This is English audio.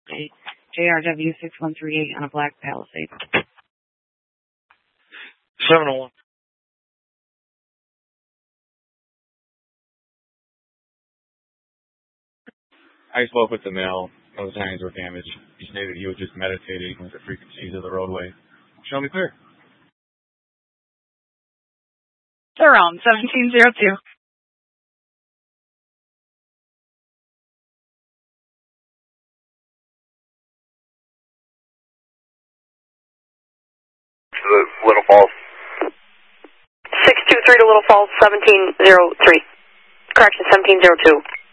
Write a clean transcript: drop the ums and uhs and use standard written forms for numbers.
JRW 6138 on a black Palisade. 701. I spoke with the male. Those hands were damaged. He stated he was just meditating with the frequencies of the roadway. Show me clear. Around 1702. Little Falls. 623 to Little Falls, 1703. Correction, 1702.